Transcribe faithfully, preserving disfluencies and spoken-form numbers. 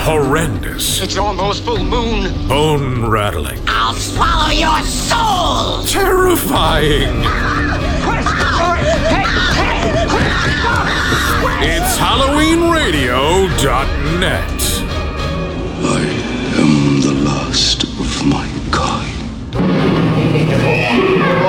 Horrendous. It's almost full moon. Bone rattling. I'll swallow your soul! Terrifying. It's Halloween Radio dot net.